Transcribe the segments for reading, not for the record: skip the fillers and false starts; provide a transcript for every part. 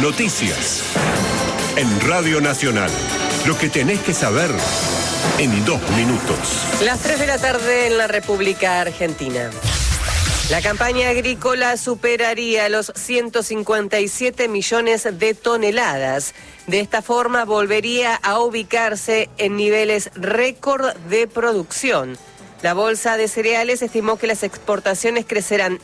Noticias. En Radio Nacional. Lo que tenés que saber en 2 minutos. Las 3 de la tarde en la República Argentina. La campaña agrícola superaría los 157 millones de toneladas. De esta forma volvería a ubicarse en niveles récord de producción. La Bolsa de Cereales estimó que las exportaciones crecerán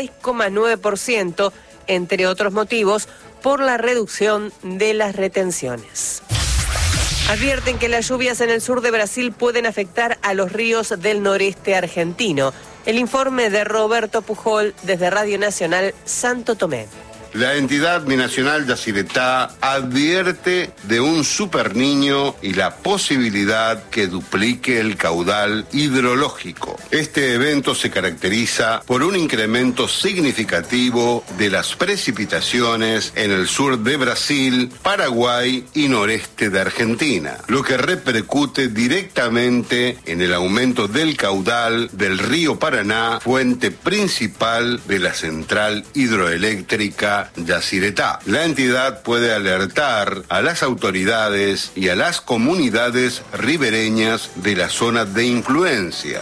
6,9%, entre otros motivos, por la reducción de las retenciones. Advierten que las lluvias en el sur de Brasil pueden afectar a los ríos del noreste argentino. El informe de Roberto Pujol desde Radio Nacional Santo Tomé. La entidad binacional Yacyretá advierte de un superniño y la posibilidad que duplique el caudal hidrológico. Este evento se caracteriza por un incremento significativo de las precipitaciones en el sur de Brasil, Paraguay y noreste de Argentina, lo que repercute directamente en el aumento del caudal del río Paraná, fuente principal de la central hidroeléctrica Yacyretá. La entidad puede alertar a las autoridades y a las comunidades ribereñas de la zona de influencia.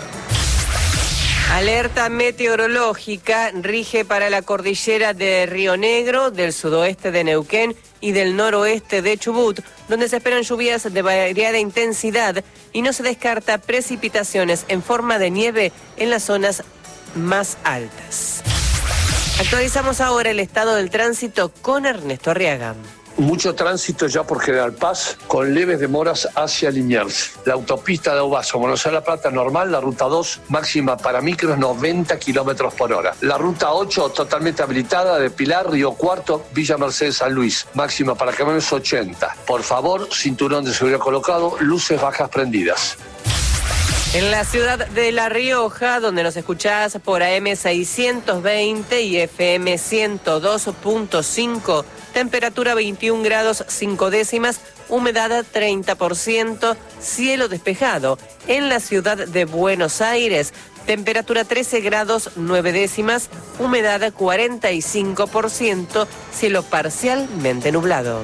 Alerta meteorológica rige para la cordillera de Río Negro, del sudoeste de Neuquén y del noroeste de Chubut, donde se esperan lluvias de variada intensidad y no se descarta precipitaciones en forma de nieve en las zonas más altas. Actualizamos ahora el estado del tránsito con Ernesto Arriaga. Mucho tránsito ya por General Paz, con leves demoras hacia Liniers. La autopista de Ovaso, Buenos Aires-La Plata normal, la ruta 2 máxima para micros 90 kilómetros por hora. La ruta 8 totalmente habilitada de Pilar, Río Cuarto, Villa Mercedes, San Luis, máxima para camiones 80. Por favor, cinturón de seguridad colocado, luces bajas prendidas. En la ciudad de La Rioja, donde nos escuchás por AM 620 y FM 102.5, temperatura 21 grados 5 décimas, humedad 30%, cielo despejado. En la ciudad de Buenos Aires, temperatura 13 grados 9 décimas, humedad 45%, cielo parcialmente nublado.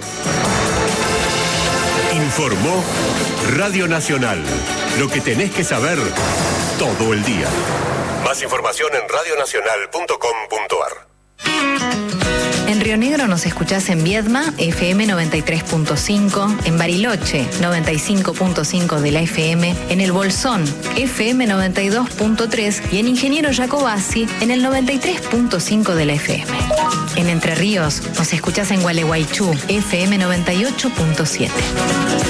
Informó Radio Nacional. Lo que tenés que saber todo el día. Más información en radionacional.com.ar. En Río Negro nos escuchás en Viedma, FM 93.5, en Bariloche, 95.5 de la FM, en El Bolsón, FM 92.3 y en Ingeniero Jacobasi, en el 93.5 de la FM. En Entre Ríos nos escuchás en Gualeguaychú, FM 98.7.